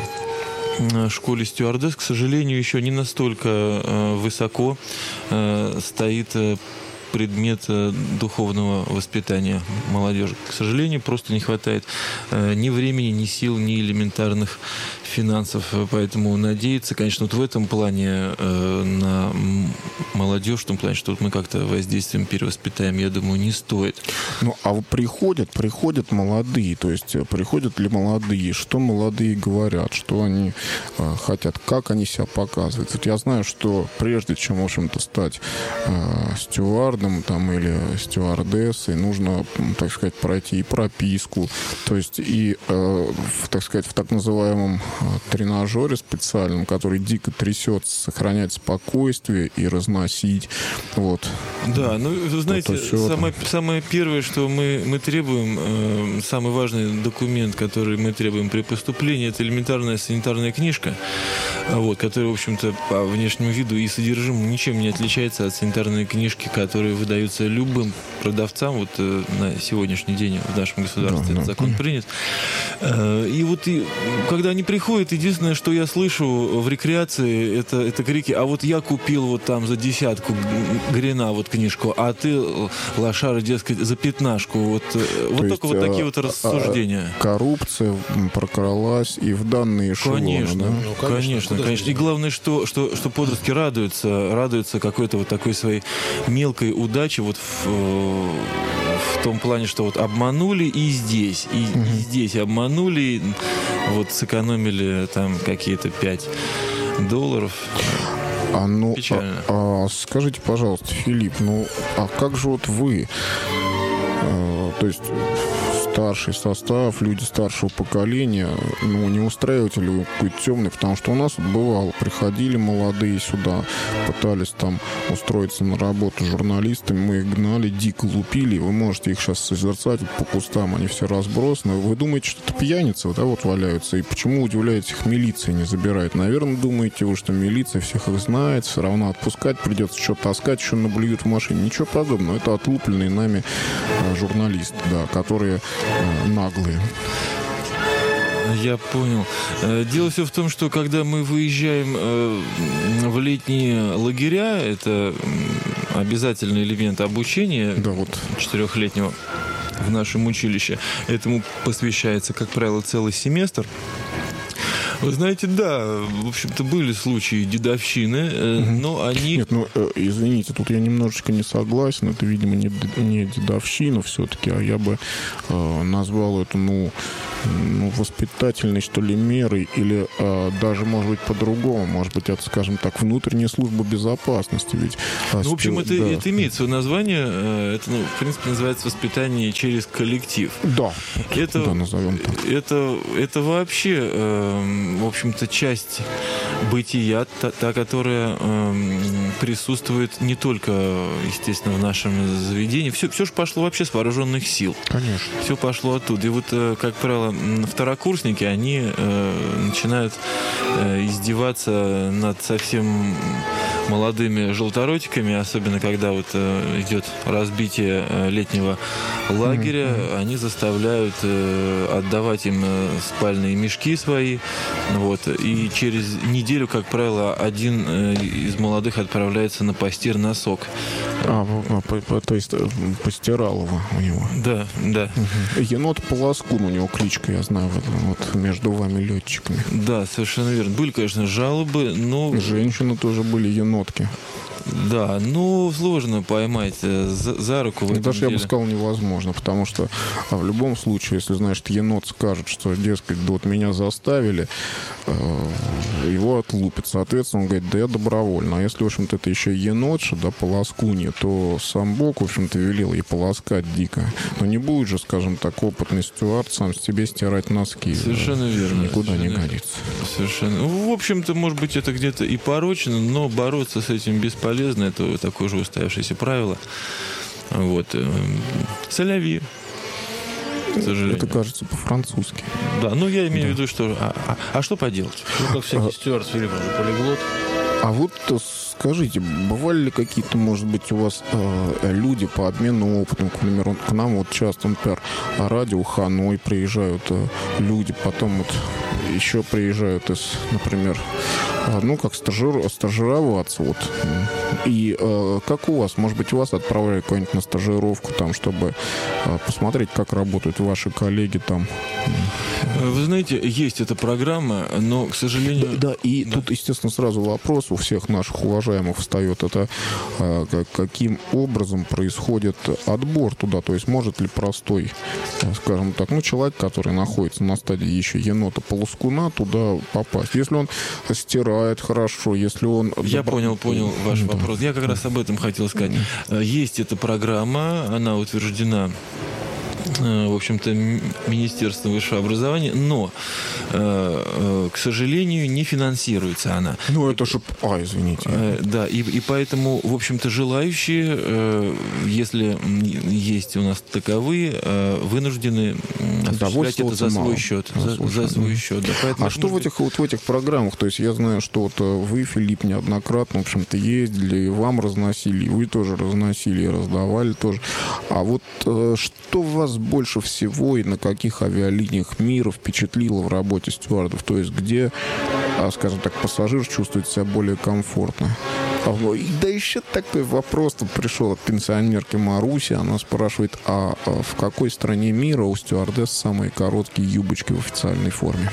школе стюардесс, к сожалению, еще не настолько э, высоко э, стоит э, предмет э, духовного воспитания молодежи. К сожалению, просто не хватает э, ни времени, ни сил, ни элементарных финансов. Поэтому надеяться, конечно, вот в этом плане э, на молодежь, в том плане, что вот мы как-то воздействием перевоспитаем, я думаю, не стоит. Ну, а приходят, приходят молодые, то есть приходят ли молодые, что молодые говорят, что они э, хотят, как они себя показывают. Вот я знаю, что прежде чем, в общем-то, стать э, стюардом там, или стюардессой, нужно, так сказать, пройти и прописку, то есть и, э, в, так сказать, в так называемом тренажере специальном, который дико трясется, сохранять спокойствие и разносить. Вот. Да, ну, вы знаете, самое, самое первое, что мы, мы требуем, э, самый важный документ, который мы требуем при поступлении, это элементарная санитарная книжка, вот, которая, в общем-то, по внешнему виду и содержимому ничем не отличается от санитарной книжки, которые выдаются любым продавцам. Вот э, на сегодняшний день в нашем государстве да, этот да. закон принят. Э, и вот и, когда они приходят, единственное, что я слышу в рекреации, это, это крики: а вот я купил вот там за десятку грина вот книжку, а ты, лошара, дескать, за пятнашку. Вот, вот только вот такие вот рассуждения. Коррупция прокралась и в данные эшелоны. Конечно, да? ну, конечно, конечно, конечно. И главное, что, что, что подростки радуются, радуются какой-то вот такой своей мелкой удаче вот в, в том плане, что вот обманули и здесь, и, угу. и здесь обманули, вот сэкономили там какие-то пять долларов. А, ну, Печально. А, а, скажите, пожалуйста, Филипп, ну, а как же вот вы, а, то есть старший состав, люди старшего поколения, ну, не устраиваете ли вы какой-то темный? Потому что у нас вот бывало, приходили молодые сюда, пытались там устроиться на работу журналистами, мы их гнали, дико лупили, вы можете их сейчас созерцать по кустам, они все разбросаны. Вы думаете, что это пьяницы, да, вот валяются, и почему, удивляетесь, их милиция не забирает? Наверное, думаете вы, что милиция всех их знает, все равно отпускать придется, что таскать, еще наблюют в машине. Ничего подобного, это отлупленные нами журналисты, да, которые наглые. Я понял. Дело все в том, что когда мы выезжаем в летние лагеря, это обязательный элемент обучения да, вот. четырехлетнего в нашем училище. Этому посвящается, как правило, целый семестр. Вы знаете, да, в общем-то, были случаи дедовщины, угу. но они... Нет, ну, извините, тут я немножечко не согласен. Это, видимо, не, не дедовщина все-таки, а я бы э, назвал это, ну, ну, воспитательной, что ли, мерой, или э, даже, может быть, по-другому. Может быть, это, скажем так, внутренняя служба безопасности. Ведь, ну, в общем, это, да. это имеет свое название. Это, ну, в принципе, называется воспитание через коллектив. Да, это, да, назовем так. Это, это вообще... Э, в общем-то, часть бытия, та, та которая э, присутствует не только, естественно, в нашем заведении. Все, все же пошло вообще с вооруженных сил. Конечно. Все пошло оттуда. И вот, э, как правило, второкурсники, они э, начинают э, издеваться над совсем молодыми желторотиками, особенно когда вот э, идет разбитие э, летнего лагеря, mm-hmm. они заставляют э, отдавать им э, спальные мешки свои. Вот. И через неделю, как правило, один э, из молодых отправляется на постир носок. А, по, по, то есть постиралово у него. Да, да. Угу. Енот Полоскун у него кличка, я знаю, вот, вот между вами летчиками. Да, совершенно верно. Были, конечно, жалобы, но... Женщины тоже были енотки. Да, ну, сложно поймать за, за руку в этом Даже деле. я бы сказал, невозможно, потому что а в любом случае, если, значит, енот скажет, что, дескать, да вот меня заставили, э, его отлупят. Соответственно, он говорит, да я добровольно. А если, в общем-то, это еще енотша, да, полоскунья, то сам Бог, в общем-то, велел ей полоскать дико. Но не будет же, скажем так, опытный стюард сам себе стирать носки. Совершенно верно. Никуда совершенно, не годится. Совершенно. В общем-то, может быть, это где-то и порочно, но бороться с этим бесполезно. Это такое же устоявшееся правило. Вот. Соляви. Это, кажется, по-французски. Да, ну я имею да. в виду, что... А, а, а что поделать? Ну, как всякий а... стюард, Филипп, полиглот. А вот скажите, бывали ли какие-то, может быть, у вас э, люди по обмену опытом, к примеру, к нам вот часто, например, радио Ханой приезжают э, люди, потом вот еще приезжают из, например, э, ну, как стажир, стажироваться, вот. И э, как у вас, может быть, вас отправляли куда-нибудь на стажировку, там, чтобы э, посмотреть, как работают ваши коллеги там? Вы знаете, есть эта программа, но, к сожалению... Да, да и да. тут, естественно, сразу вопрос у всех наших уважаемых встает, это э, каким образом происходит отбор туда, то есть может ли простой, скажем так, ну, человек, который находится на стадии еще енота полоскуна, туда попасть? Если он стирает хорошо, если он... Я добро... понял, понял ваш да. вопрос. Я как раз об этом хотел сказать. Есть эта программа, она утверждена, в общем-то, Министерством высшего образования, но, к сожалению, не финансируется она. Ну, это же... А, извините. Да, и, и поэтому, в общем-то, желающие, если есть у нас таковые, вынуждены осуществлять это за свой счет. За, за свой счет. Да. Поэтому, а что в этих, вот в этих программах? То есть я знаю, что вот вы, Филипп, неоднократно, в общем-то, ездили, и вам разносили, и вы тоже разносили, и раздавали тоже. А вот что вас больше всего и на каких авиалиниях мира впечатлило в работе стюардов? То есть где, скажем так, пассажир чувствует себя более комфортно? Да еще такой вопрос тут пришел от пенсионерки Маруси. Она спрашивает, а в какой стране мира у стюардесс самые короткие юбочки в официальной форме?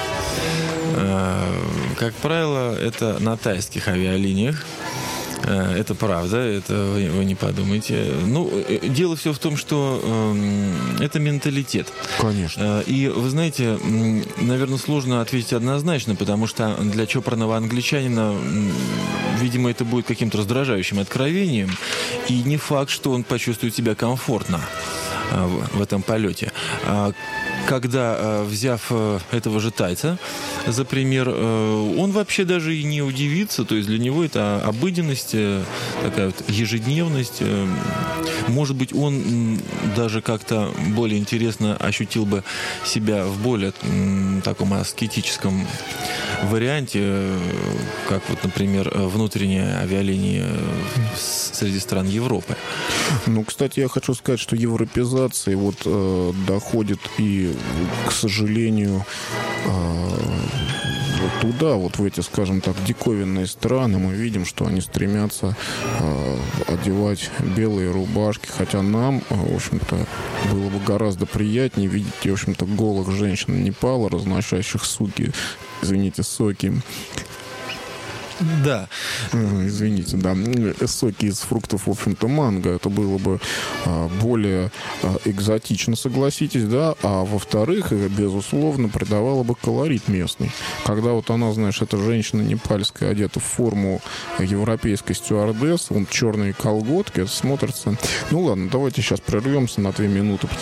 Как правило, это на тайских авиалиниях. Это правда, это вы, вы не подумайте. Ну, дело все в том, что э, это менталитет. Конечно. И, вы знаете, наверное, сложно ответить однозначно, потому что для чопорного англичанина, видимо, это будет каким-то раздражающим откровением, и не факт, что он почувствует себя комфортно в этом полете. Когда, взяв этого же тайца за пример, он вообще даже и не удивится, то есть для него это обыденность, такая вот ежедневность. Может быть, он даже как-то более интересно ощутил бы себя в более таком аскетическом варианте, как вот, например, внутренние авиалинии среди стран Европы. Ну, кстати, я хочу сказать, что европеизация вот э, доходит и, к сожалению, э, туда, вот в эти, скажем так, диковинные страны. Мы видим, что они стремятся э, одевать белые рубашки, хотя нам, в общем-то, было бы гораздо приятнее видеть, в общем-то, голых женщин Непала, разносящих суки, извините, соки. Да. Извините, да. Соки из фруктов, в общем-то, манго. Это было бы а, более а, экзотично, согласитесь, да. А во-вторых, безусловно, придавало бы колорит местный. Когда вот она, знаешь, эта женщина непальская, одета в форму европейской стюардессы, вон черные колготки, это смотрится... Ну ладно, давайте сейчас прервемся на две минуты,